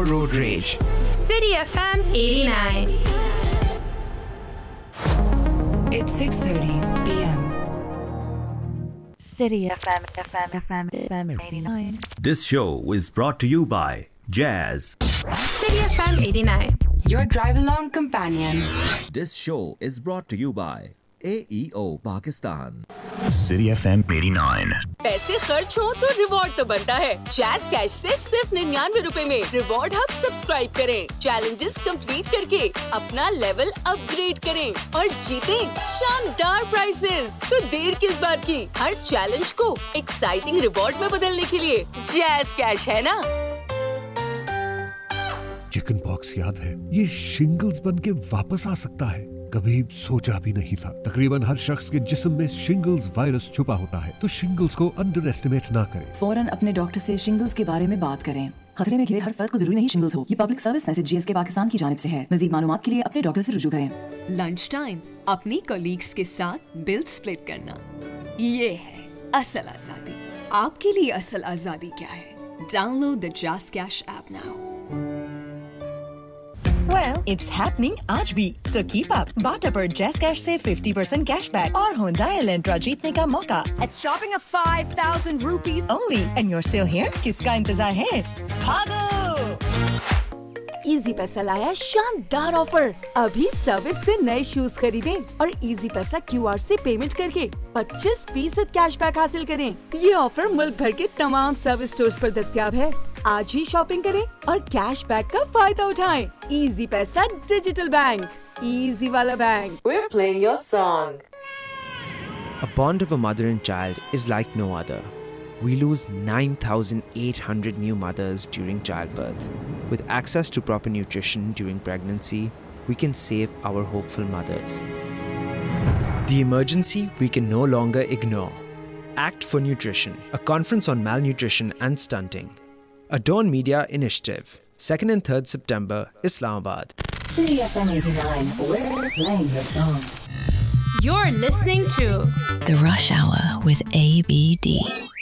road rage. City FM 89. It's 6:30 p.m. City FM 89. This show is brought to you by Jazz. City FM 89. Your drive-along companion. This show is brought to you by AEO Pakistan. City FM 89. पैसे खर्च हो तो reward तो बनता है। Jazz cash से सिर्फ 99 रुपए में रिवॉर्ड हब सब्सक्राइब करें, चैलेंजेस कंप्लीट करके अपना लेवल अपग्रेड करें और जीतें शानदार प्राइजेस। तो देर किस बात की, हर चैलेंज को एक्साइटिंग रिवॉर्ड में बदलने के लिए जैज कैश है ना। चिकन पॉक्स याद है, ये शिंगल्स बन के वापस आ सकता है। कभी सोचा भी नहीं था। तकरीबन हर शख्स के जिस्म में शिंगल्स वायरस छुपा होता है, तो शिंगल्स को अंडर एस्टिमेट ना करें। फौरन अपने डॉक्टर से शिंगल्स के बारे में बात करें। खतरे में घिरे हर फर्द को जरूरी नहीं शिंगल्स हो। ये public service message GSK Pakistan की जानिब से है। मजीद मालूमात के लिए अपने डॉक्टर से रुजू करें। लंच टाइम अपनी कलीग्स के साथ बिल स्प्लिट करना, ये है असल आजादी। आपके लिए असल आजादी क्या है? Download the jazz cash app now. Well, it's happening आज भी, so keep up. बाटा पर Jazz Cash से 50% cashback और Hyundai Elantra जीतने का मौका. At shopping of 5,000 rupees only, and you're still here? किसका इंतजार है? भागो! इजी पैसा लाया शानदार ऑफर। अभी सर्विस से नए शूज खरीदें और इजी पैसा क्यूआर से पेमेंट करके 25% कैशबैक हासिल करें। ये ऑफर मुल्क भर के तमाम सर्विस स्टोर्स पर दस्तयाब है। आज ही शॉपिंग करें और कैशबैक का फायदा उठाएं। इजी पैसा डिजिटल बैंक, इजी वाला bank. We're playing your song. A bond of a mother and child is like no other. We lose 9,800 new mothers during childbirth. With access to proper nutrition during pregnancy, we can save our hopeful mothers. The emergency we can no longer ignore. Act for Nutrition, a conference on malnutrition and stunting. A Dawn Media initiative. 2nd and 3rd September, Islamabad. City FM 89. We're playing your song. You're listening to The Rush Hour with ABD.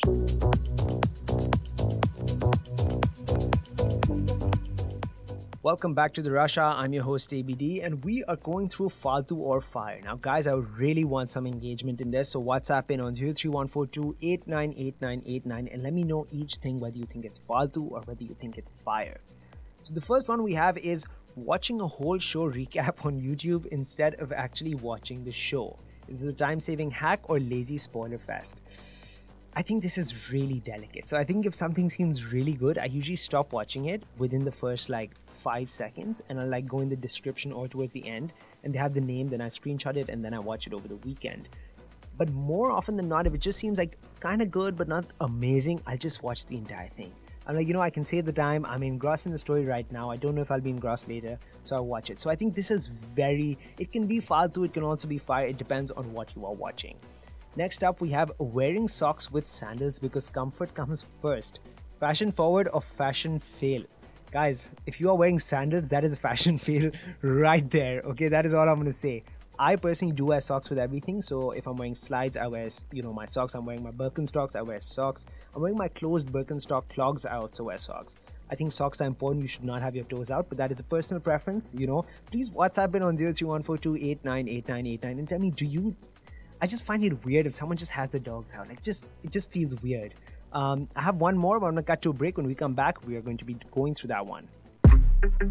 Welcome back to the Rush Hour. I'm your host ABD, and we are going through Faltu or Fire. Now, guys, I really want some engagement in this, so WhatsApp in on 03142898989 and let me know each thing, whether you think it's Faltu or whether you think it's Fire. So the first one we have is watching a whole show recap on YouTube instead of actually watching the show. Is this a time-saving hack or lazy spoiler fest? I think this is really delicate. So I think if something seems really good, I usually stop watching it within the first 5 seconds, and I'll go in the description or towards the end, and they have the name, then I screenshot it and then I watch it over the weekend. But more often than not, if it just seems kind of good but not amazing, I'll just watch the entire thing. I'm I can save the time, I'm engrossed in the story right now, I don't know if I'll be engrossed later, so I'll watch it. So I think this is it can be faltu, it can also be fire, it depends on what you are watching. Next up, we have wearing socks with sandals because comfort comes first. Fashion forward or fashion fail? Guys, if you are wearing sandals, that is a fashion fail right there. Okay, that is all I'm going to say. I personally do wear socks with everything. So if I'm wearing slides, I wear, my socks. I'm wearing my Birkenstocks, I wear socks. I'm wearing my closed Birkenstock clogs, I also wear socks. I think socks are important. You should not have your toes out, but that is a personal preference, Please WhatsApp in on 03142898989 and tell me, I just find it weird if someone just has the dogs out. It just feels weird. I have one more, but I'm going to cut to a break. When we come back, we are going to be going through that one.